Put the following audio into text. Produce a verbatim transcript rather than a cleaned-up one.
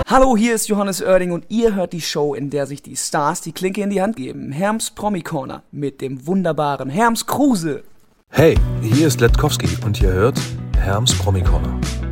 Hallo, hier ist Johannes Oerding und ihr hört die Show, in der sich die Stars die Klinke in die Hand geben. Herms Promi Corner mit dem wunderbaren Herms Kruse. Hey, hier ist Letkowski und ihr hört Herms Promi Corner.